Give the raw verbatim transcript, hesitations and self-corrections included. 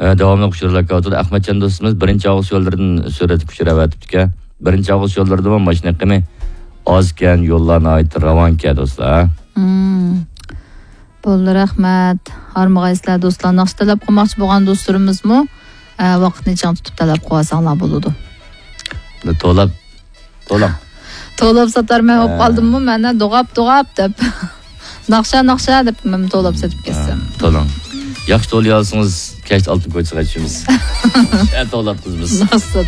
davomli uçurlar kaldı. Ahmetcan dostumuz birinci ağız yollardan süratip uçuravatibdi. Birinci ağız yollarda mı maşina kimi azken yollarına ait ravanken dostlar. Hmm. Bo'ldi, rahmat. Harmag'aysizlar do'stlar. Naqsh talab qilmoqchi bo'lgan do'stlarimizmi? Vaqtni chang tutib talab qo'yasanglar bo'ladi. To'lab to'lam. To'lab satarman olib qoldimmi? Mana do'g'ab do'g'ab deb. Naqsha naqsha deb men to'lab satib ketsam. To'lam. Yaxshi to'lay olsangiz, kash oltin qo'ysak aytishimiz. To'lab biz biz.